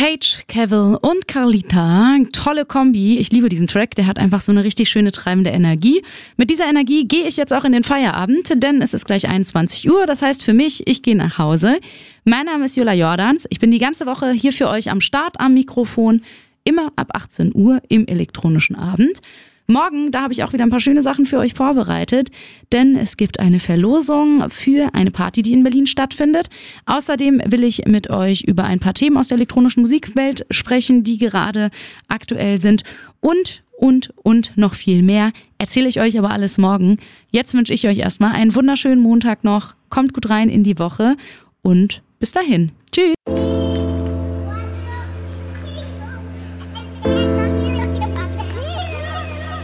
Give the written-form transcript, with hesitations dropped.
Page, Cavill und Carlita, tolle Kombi. Ich liebe diesen Track, der hat einfach so eine richtig schöne treibende Energie. Mit dieser Energie gehe ich jetzt auch in den Feierabend, denn es ist gleich 21 Uhr. Das heißt für mich, ich gehe nach Hause. Mein Name ist Jula Jordans. Ich bin die ganze Woche hier für euch am Start am Mikrofon, immer ab 18 Uhr im elektronischen Abend. Morgen, da habe ich auch wieder ein paar schöne Sachen für euch vorbereitet, denn es gibt eine Verlosung für eine Party, die in Berlin stattfindet. Außerdem will ich mit euch über ein paar Themen aus der elektronischen Musikwelt sprechen, die gerade aktuell sind und noch viel mehr. Erzähle ich euch aber alles morgen. Jetzt wünsche ich euch erstmal einen wunderschönen Montag noch. Kommt gut rein in die Woche und bis dahin. Tschüss.